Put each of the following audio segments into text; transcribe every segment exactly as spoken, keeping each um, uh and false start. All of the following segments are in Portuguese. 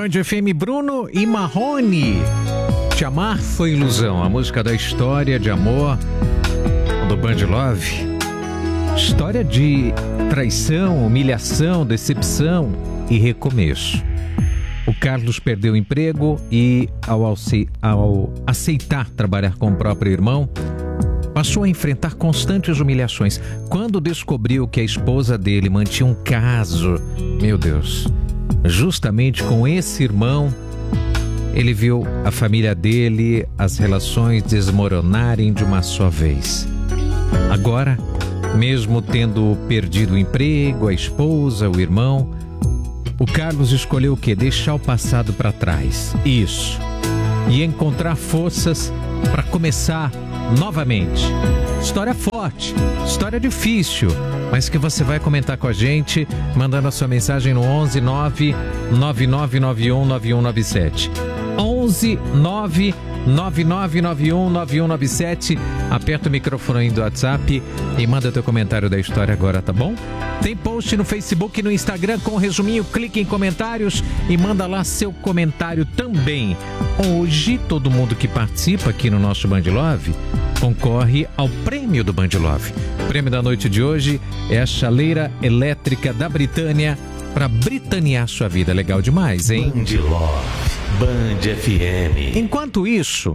Band F M, Bruno e Marrone. Te amar foi ilusão, a música da história de amor do Band Love. História de traição, humilhação, decepção e recomeço. O Carlos perdeu o emprego e, ao, ao aceitar trabalhar com o próprio irmão, passou a enfrentar constantes humilhações. Quando descobriu que a esposa dele mantinha um caso, meu Deus, justamente com esse irmão, ele viu a família dele, as relações desmoronarem de uma só vez. Agora, mesmo tendo perdido o emprego, a esposa, o irmão, o Carlos escolheu o quê? Deixar o passado para trás. Isso. E encontrar forças para começar novamente. História forte, história difícil, mas que você vai comentar com a gente, mandando a sua mensagem no onze nove nove nove nove um nove um nove sete. onze nove nove nove nove um nove um nove sete. Aperta o microfone do WhatsApp e manda teu comentário da história agora, tá bom? Tem post no Facebook e no Instagram com um resuminho, clique em comentários e manda lá seu comentário também. Hoje, todo mundo que participa aqui no nosso Band Love concorre ao prêmio do Band Love. O prêmio da noite de hoje é a chaleira elétrica da Britânia para britanear sua vida. Legal demais, hein? Band Love, Band F M. Enquanto isso,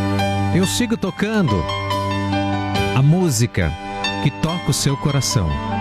eu sigo tocando a música que toca o seu coração.